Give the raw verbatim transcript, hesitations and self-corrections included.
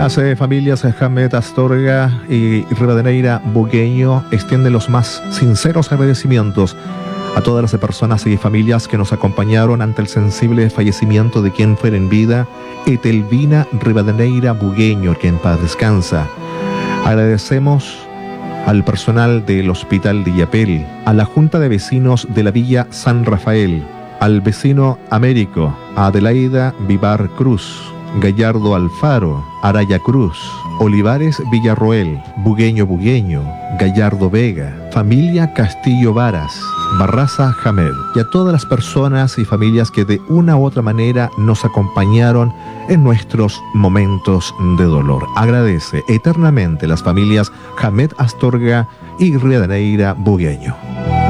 Las eh, familias Hamed Astorga y Rivadeneira Bugueño extienden los más sinceros agradecimientos a todas las personas y familias que nos acompañaron ante el sensible fallecimiento de quien fuera en vida, Etelvina Rivadeneira Bugueño, que en paz descansa. Agradecemos al personal del Hospital de Yapel, a la Junta de Vecinos de la Villa San Rafael, al vecino Américo, a Adelaida Vivar Cruz, Gallardo Alfaro, Araya Cruz, Olivares Villarroel, Bugueño Bugueño, Gallardo Vega, familia Castillo Varas, Barraza Hamed, y a todas las personas y familias que de una u otra manera nos acompañaron en nuestros momentos de dolor. Agradece eternamente las familias Hamed Astorga y Rivadeneira Bugueño.